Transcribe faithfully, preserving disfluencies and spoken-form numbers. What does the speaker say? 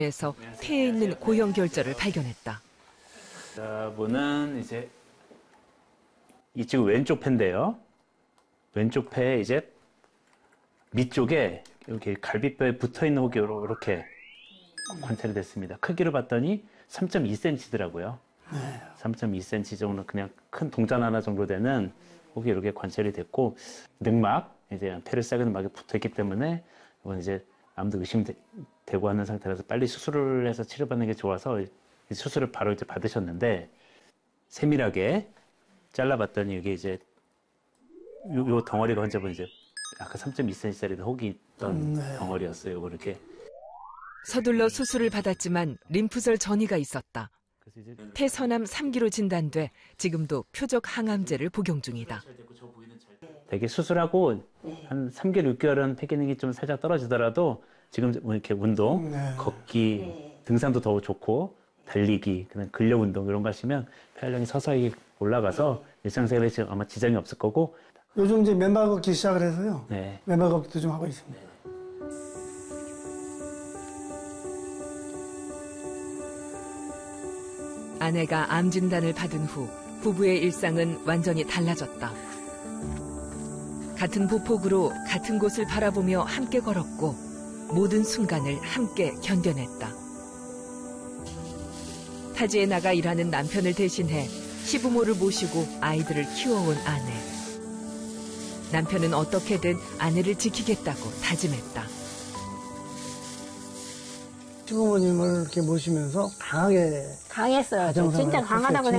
에서 폐에 있는 고형 결절을 발견했다. 자분은 이제 이 지금 왼쪽 폐인데요. 왼쪽 폐에 이제 밑쪽에 이렇게 갈비뼈에 붙어 있는 혹이 이렇게 관찰이 됐습니다. 크기를 봤더니 삼 점 이 센티미터더라고요. 네. 삼 점 이 센티미터 정도 그냥 큰 동전 하나 정도 되는 혹이 이렇게 관찰이 됐고 늑막 이제 폐를 싸기는 막에 붙어 있기 때문에 이건 이제 아무도 의심되고 하는 상태라서 빨리 수술을 해서 치료받는 게 좋아서 수술을 바로 이제 받으셨는데 세밀하게 잘라봤더니 이게 이제 요, 요 덩어리가 환자분 이제 아까 삼 점 이 센티미터짜리 혹이 있던 네. 덩어리였어요. 요거 이렇게 서둘러 수술을 받았지만 림프절 전이가 있었다. 폐선암 삼 기로 진단돼 지금도 표적 항암제를 복용 중이다. 되게 수술하고 한 삼 개월, 육 개월은 폐 기능이 좀 살짝 떨어지더라도 지금 이렇게 운동, 네. 걷기, 네. 등산도 더 좋고 달리기, 그냥 근력 운동 이런 거 하시면 폐활량이 서서히 올라가서 일상생활에 지금 아마 지장이 없을 거고. 요즘 이제 맨발 걷기 시작을 해서요. 네. 맨발 걷기도 좀 하고 있습니다. 네. 아내가 암 진단을 받은 후 부부의 일상은 완전히 달라졌다. 같은 보폭으로 같은 곳을 바라보며 함께 걸었고 모든 순간을 함께 견뎌냈다. 타지에 나가 일하는 남편을 대신해 시부모를 모시고 아이들을 키워온 아내. 남편은 어떻게든 아내를 지키겠다고 다짐했다. 시부모님을 이렇게 모시면서 강하게 강했어요. 진짜 강하다고 생각해요.